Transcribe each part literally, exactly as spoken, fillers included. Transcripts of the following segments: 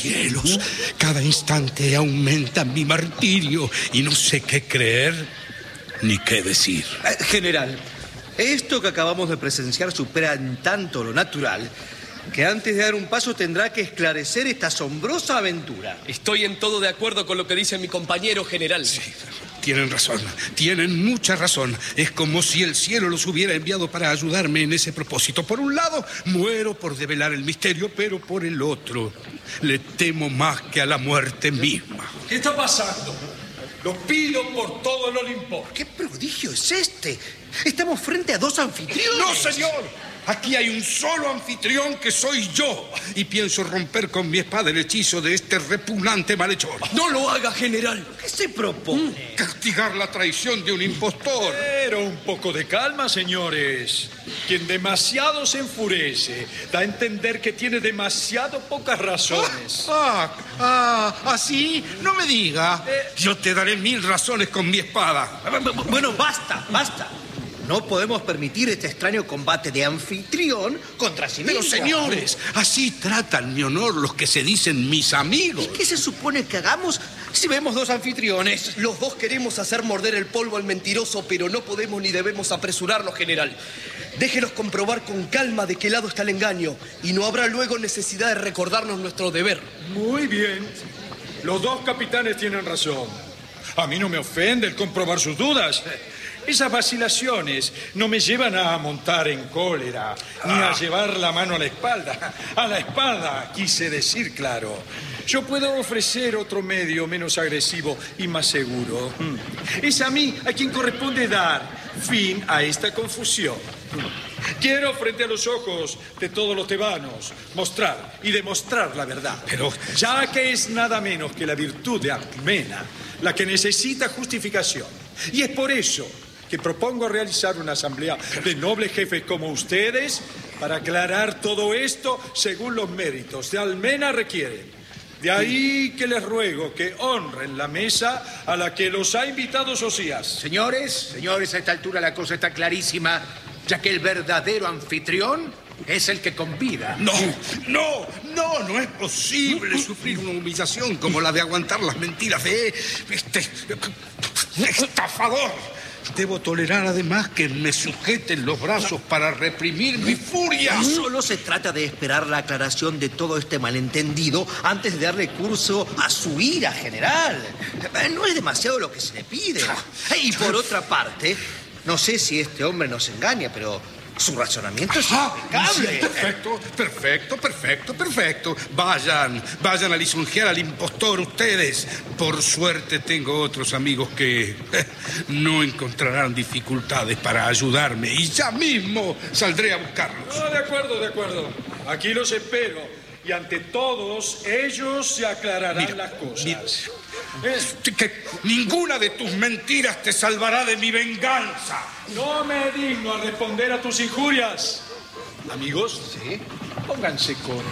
cielos! Cada instante aumenta mi martirio y no sé qué creer ni qué decir. Eh, general, esto que acabamos de presenciar supera en tanto lo natural que antes de dar un paso tendrá que esclarecer esta asombrosa aventura. Estoy en todo de acuerdo con lo que dice mi compañero general. Sí, tienen razón, tienen mucha razón. Es como si el cielo los hubiera enviado para ayudarme en ese propósito. Por un lado, muero por develar el misterio, pero por el otro, le temo más que a la muerte misma. ¿Qué está pasando? Lo pido por todo el Olimpo. ¿Qué prodigio es este? Estamos frente a dos anfitriones. ¡No, señor! Aquí hay un solo anfitrión que soy yo. Y pienso romper con mi espada el hechizo de este repugnante malhechor. ¡No lo haga, general! ¿Qué se propone? Castigar la traición de un impostor. Pero un poco de calma, señores. Quien demasiado se enfurece da a entender que tiene demasiado pocas razones. Ah, ah, ah, ¿así? No me diga. Yo te daré mil razones con mi espada. Bueno, basta, basta. No podemos permitir este extraño combate de anfitrión contra sí mismo. Pero, señores, así tratan mi honor los que se dicen mis amigos. ¿Y qué se supone que hagamos si vemos dos anfitriones? Los dos queremos hacer morder el polvo al mentiroso, pero no podemos ni debemos apresurarnos, general. Déjenos comprobar con calma de qué lado está el engaño y no habrá luego necesidad de recordarnos nuestro deber. Muy bien. Los dos capitanes tienen razón. A mí no me ofende el comprobar sus dudas. Esas vacilaciones no me llevan a montar en cólera, ni a llevar la mano a la espalda. A la espalda, quise decir, claro. Yo puedo ofrecer otro medio menos agresivo y más seguro. Es a mí a quien corresponde dar fin a esta confusión. Quiero, frente a los ojos de todos los tebanos, mostrar y demostrar la verdad. Pero, ya que es nada menos que la virtud de Alcmena la que necesita justificación. Y es por eso que propongo realizar una asamblea de nobles jefes como ustedes para aclarar todo esto según los méritos de Alcmena requieren. De ahí que les ruego que honren la mesa a la que los ha invitado Socias. Señores, señores, a esta altura la cosa está clarísima, ya que el verdadero anfitrión es el que convida. No, no, no, no es posible sufrir una humillación como la de aguantar las mentiras de este estafador. Debo tolerar además que me sujeten los brazos para reprimir mi furia. Solo se trata de esperar la aclaración de todo este malentendido antes de darle curso a su ira, general. No es demasiado lo que se le pide. Y por otra parte, no sé si este hombre nos engaña, pero su razonamiento es impecable. Sí, perfecto, perfecto, perfecto, perfecto. Vayan, vayan a lisonjear al impostor ustedes. Por suerte tengo otros amigos que eh, no encontrarán dificultades para ayudarme y ya mismo saldré a buscarlos. No, de acuerdo, de acuerdo. Aquí los espero y ante todos ellos se aclararán mira, las cosas. Mira, es que ninguna de tus mentiras te salvará de mi venganza. No me digno a responder a tus injurias. Amigos, ¿sí? Pónganse con...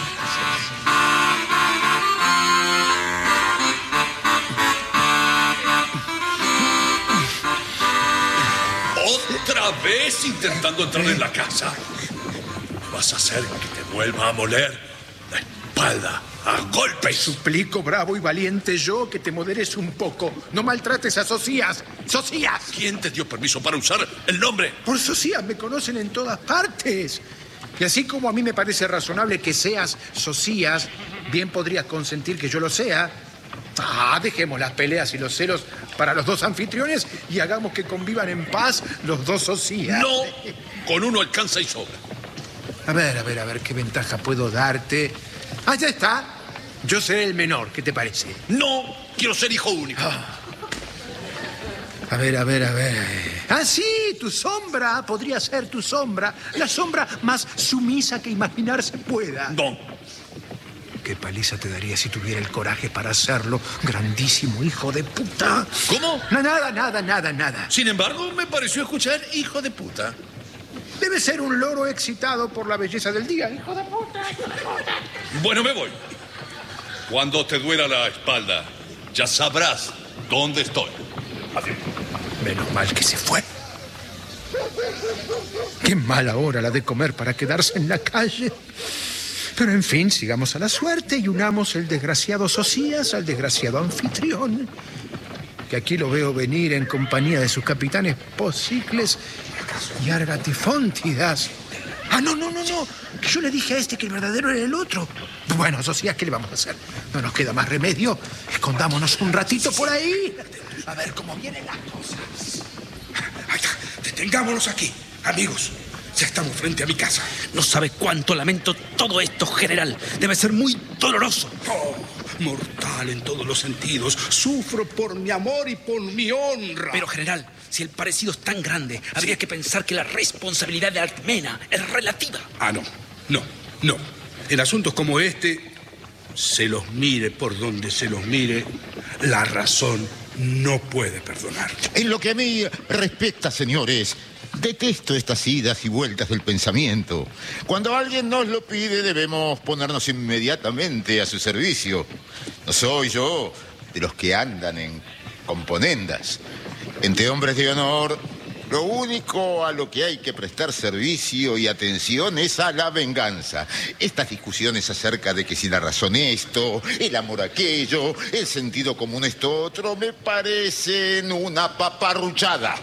¿Otra vez intentando entrar en la casa? ¿Vas a hacer que te vuelva a moler la espalda a golpes? Suplico, bravo y valiente yo, que te moderes un poco. No maltrates a Socias. ¡Socias! ¿Quién te dio permiso para usar el nombre? Por Socias me conocen en todas partes. Y así como a mí me parece razonable que seas Socias, bien podrías consentir que yo lo sea. Ah, dejemos las peleas y los celos para los dos anfitriones y hagamos que convivan en paz los dos Socias. No, con uno alcanza y sobra. A ver, a ver, a ver, ¿qué ventaja puedo darte? Ah, ya está. Yo seré el menor, ¿qué te parece? No, quiero ser hijo único. Ah. A ver, a ver, a ver. Ah, sí, tu sombra. Podría ser tu sombra. La sombra más sumisa que imaginarse pueda. No. ¿Qué paliza te daría si tuviera el coraje para hacerlo, grandísimo hijo de puta? ¿Cómo? No, nada, nada, nada, nada. Sin embargo, me pareció escuchar hijo de puta. Debe ser un loro excitado por la belleza del día, hijo de puta, hijo de puta. Bueno, me voy. Cuando te duela la espalda, ya sabrás dónde estoy. Adiós. Menos mal que se fue. Qué mala hora la de comer para quedarse en la calle. Pero en fin, sigamos a la suerte y unamos el desgraciado Socias al desgraciado anfitrión, que aquí lo veo venir en compañía de sus capitanes Posicles y Argatifóntidas. Ah, no, no, no, no, que yo le dije a este que el verdadero era el otro. Bueno, Socias, ¿qué le vamos a hacer? No nos queda más remedio. Escondámonos un ratito por ahí. A ver cómo vienen las cosas. Ahí está, detengámonos aquí, amigos. Ya estamos frente a mi casa. No sabe cuánto lamento todo esto, general. Debe ser muy doloroso. Oh, mortal en todos los sentidos. Sufro por mi amor y por mi honra. Pero, general, si el parecido es tan grande, habría que pensar que la responsabilidad de Alcmena es relativa. Ah, no, no, no. En asuntos como este, se los mire por donde se los mire, la razón no puede perdonar. En lo que a mí respecta, señores, detesto estas idas y vueltas del pensamiento. Cuando alguien nos lo pide, debemos ponernos inmediatamente a su servicio. No soy yo de los que andan en componendas. Entre hombres de honor, lo único a lo que hay que prestar servicio y atención es a la venganza. Estas discusiones acerca de que si la razón esto, el amor aquello, el sentido común esto otro, me parecen una paparruchada.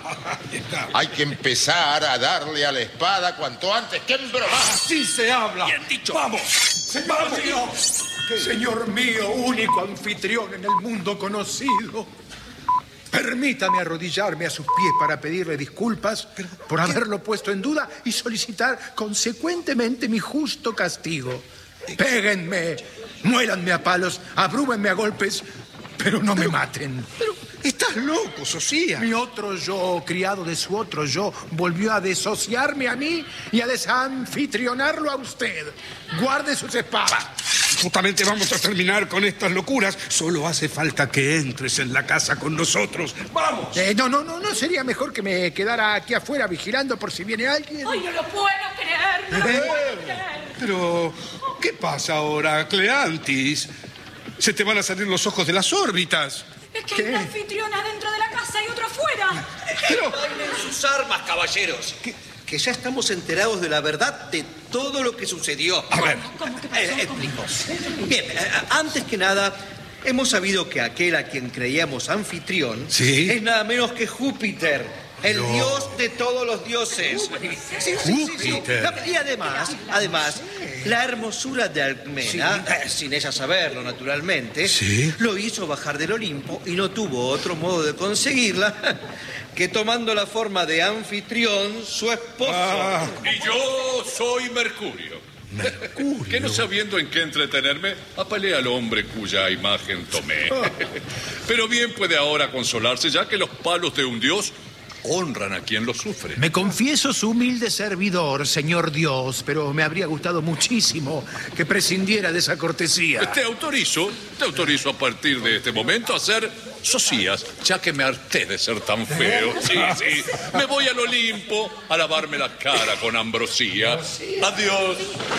Hay que empezar a darle a la espada cuanto antes que embromar. ¡Así se habla! Bien dicho. ¡Vamos! Señor mío, señor mío, único anfitrión en el mundo conocido. Permítame arrodillarme a sus pies para pedirle disculpas por haberlo puesto en duda y solicitar consecuentemente mi justo castigo. Péguenme, muéranme a palos, abrúmenme a golpes, pero no me maten. Pero estás loco, Socias. Mi otro yo, criado de su otro yo, volvió a desociarme a mí y a desanfitrionarlo a usted. Guarde sus espadas. Justamente vamos a terminar con estas locuras. Solo hace falta que entres en la casa con nosotros. ¡Vamos! Eh, no, no, no, no sería mejor que me quedara aquí afuera vigilando por si viene alguien. ¡Ay, no lo puedo creer! ¡No lo Eh, puedo creer! Pero, ¿qué pasa ahora, Cleantis? Se te van a salir los ojos de las órbitas. Es que ¿Qué? hay una anfitriona dentro de la casa y otra afuera. Bailen sus armas, caballeros. Que, que ya estamos enterados de la verdad de todo lo que sucedió. A ver. ¿Cómo que pasó? Eh, explico. Bien, eh, antes que nada, hemos sabido que aquel a quien creíamos anfitrión ¿Sí? es nada menos que Júpiter, el No. dios de todos los dioses. Sí, sí, sí, sí, sí. Júpiter. Y además, además, la hermosura de Alcmena, eh, sin ella saberlo naturalmente, Sí. lo hizo bajar del Olimpo y no tuvo otro modo de conseguirla que tomando la forma de anfitrión, su esposo. Ah. Y yo soy Mercurio. Mercurio. Que no sabiendo en qué entretenerme, apelé al hombre cuya imagen tomé. Pero bien puede ahora consolarse, ya que los palos de un dios honran a quien los sufre. Me confieso su humilde servidor, señor Dios, pero me habría gustado muchísimo que prescindiera de esa cortesía. Te autorizo, te autorizo a partir de este momento a ser Socias, ya que me harté de ser tan feo. Sí, sí. Me voy al Olimpo a lavarme la cara con ambrosía. Adiós.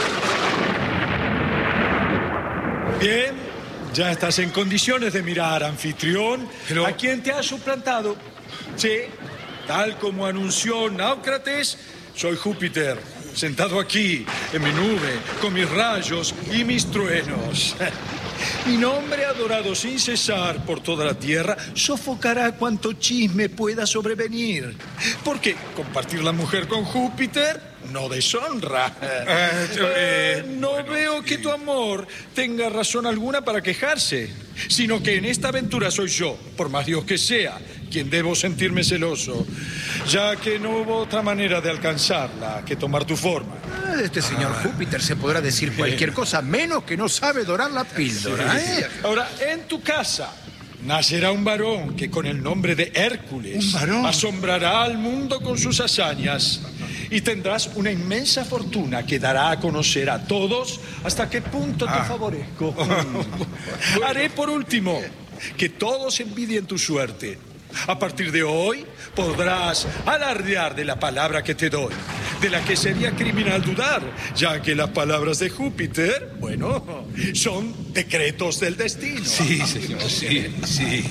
Bien, ya estás en condiciones de mirar, anfitrión, Pero- a quien te has suplantado. Sí, tal como anunció Náucrates, soy Júpiter, sentado aquí, en mi nube, con mis rayos y mis truenos. Mi nombre, adorado sin cesar por toda la tierra, sofocará cuanto chisme pueda sobrevenir. Porque compartir la mujer con Júpiter no deshonra. Eh, eh, no bueno, veo sí. que tu amor tenga razón alguna para quejarse, sino que en esta aventura soy yo, por más Dios que sea, quien debo sentirme celoso, ya que no hubo otra manera de alcanzarla que tomar tu forma. Ah, de este señor Júpiter se podrá decir cualquier cosa, menos que no sabe dorar la píldora, ¿eh? Ahora, en tu casa nacerá un varón que con el nombre de Hércules ¿Un varón? asombrará al mundo con sus hazañas y tendrás una inmensa fortuna que dará a conocer a todos hasta qué punto te favorezco. Haré por último que todos envidien tu suerte. A partir de hoy podrás alardear de la palabra que te doy, de la que sería criminal dudar, ya que las palabras de Júpiter, bueno, son decretos del destino. Sí, señor, sí, sí.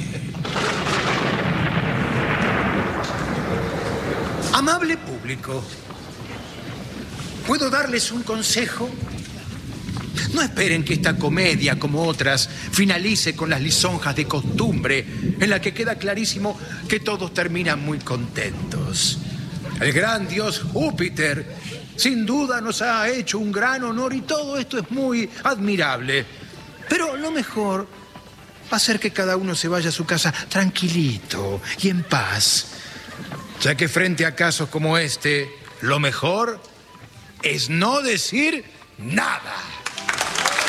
Amable público, ¿puedo darles un consejo? No esperen que esta comedia, como otras, finalice con las lisonjas de costumbre, en la que queda clarísimo que todos terminan muy contentos. El gran dios Júpiter, sin duda, nos ha hecho un gran honor y todo esto es muy admirable. Pero lo mejor va a ser que cada uno se vaya a su casa tranquilito y en paz, ya que frente a casos como este, lo mejor es no decir nada.